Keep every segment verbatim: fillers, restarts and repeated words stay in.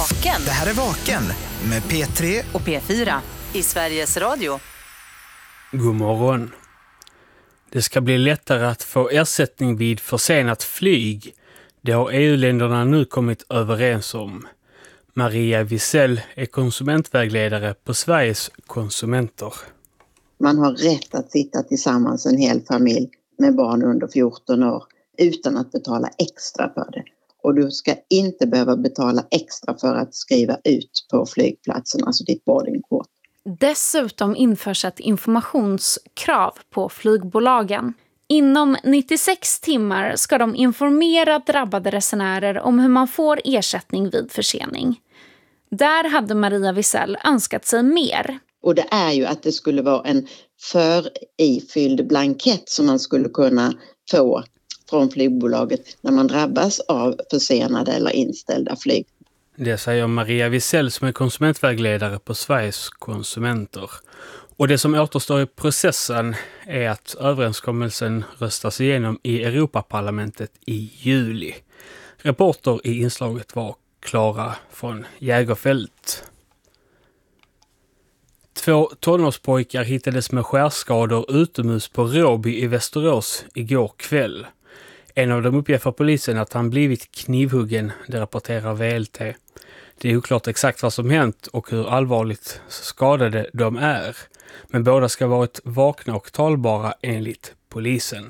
Vaken. Det här är Vaken med P tre och P fyra i Sveriges Radio. God morgon. Det ska bli lättare att få ersättning vid försenat flyg. Det har E U-länderna nu kommit överens om. Maria Wisell är konsumentvägledare på Sveriges konsumenter. Man har rätt att sitta tillsammans en hel familj med barn under fjorton år utan att betala extra för det. Och du ska inte behöva betala extra för att skriva ut på flygplatsen, alltså ditt boardingkort. Dessutom införs ett informationskrav på flygbolagen. Inom nittiosex timmar ska de informera drabbade resenärer om hur man får ersättning vid försening. Där hade Maria Wisell önskat sig mer. Och det är ju att det skulle vara en förifylld blankett som man skulle kunna få från flygbolaget när man drabbas av försenade eller inställda flyg. Det säger Maria Wisell som är konsumentvägledare på Sveriges konsumenter. Och det som återstår i processen är att överenskommelsen röstas igenom i Europaparlamentet i juli. Reporter i inslaget var Klara från Jägerfält. Två tonårspojkar hittades med skärskador utomhus på Råby i Västerås igår kväll. En av dem uppger för polisen att han blivit knivhuggen, det rapporterar V L T. Det är oklart exakt vad som hänt och hur allvarligt skadade de är. Men båda ska ha varit vakna och talbara enligt polisen.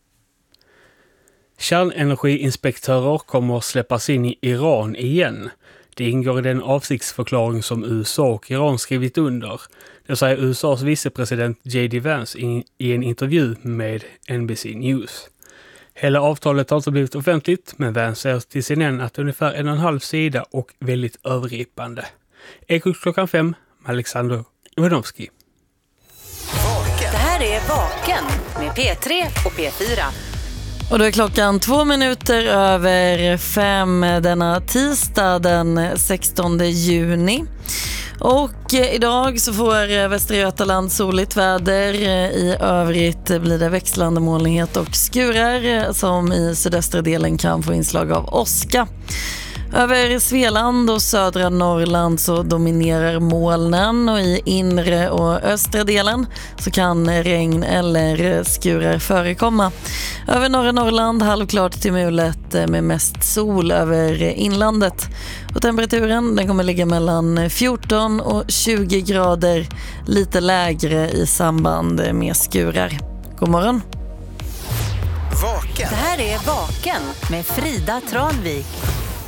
Kärnenergiinspektörer kommer att släppas in i Iran igen. Det ingår i den avsiktsförklaring som U S A och Iran skrivit under. Det säger U S A:s vicepresident J D Vance i, i en intervju med N B C News. Hela avtalet har inte blivit offentligt, men Vance säger till C N N att ungefär en och en halv sida och väldigt övergripande. Eko klockan fem, Alexander Ivanovski. Det här är Vaken med P tre och P fyra. Och då är klockan två minuter över fem denna tisdag den sextonde juni. Och idag så får Västra Götaland soligt väder. I övrigt blir det växlande molnighet och skurar som i sydöstra delen kan få inslag av åska. Över Svealand och södra Norrland så dominerar molnen och i inre och östra delen så kan regn eller skurar förekomma. Över norra Norrland halvklart till mulet med mest sol över inlandet. Och temperaturen den kommer ligga mellan fjorton och tjugo grader, lite lägre i samband med skurar. God morgon! Vaken. Det här är Vaken med Frida Tranvik.